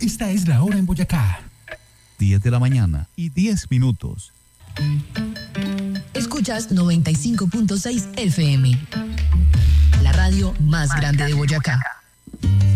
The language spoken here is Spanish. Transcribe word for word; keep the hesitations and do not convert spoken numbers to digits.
Esta es la hora en Boyacá. diez de la mañana y diez minutos. Escuchas noventa y cinco punto seis F M. La radio más grande de Boyacá.